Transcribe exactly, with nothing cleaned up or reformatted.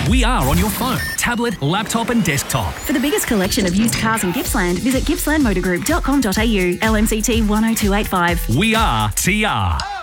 We are on your phone, tablet, laptop and desktop. For the biggest collection of used cars in Gippsland, visit gippsland motor group dot com dot a u. L M C T one oh two eight five. We are T R.